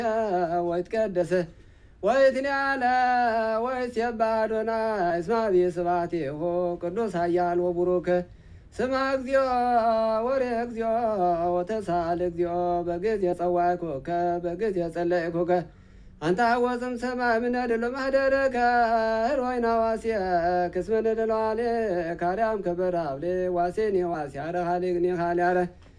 ወይትቀደስ ወይትንያለ ወይሴባዶና እስማ ቢስባቲሁ ቅዱስ ኃያል ወቡሩክ ስማ እግዚኦ ወሬ እግዚኦ ወተሳል እግዚኦ በጊዜ ጸዋዕኩከ በጊዜ ጸለይኩከ አንተ ሐወፅም ሰማይ ምነድሎ ማህደረከ ሮይና ዋስየ ክስመ ነድለዋሌ ካርያም ከበራብሌ ዋሴኔ ዋስያረ ሃሊግኒ ሃልያረ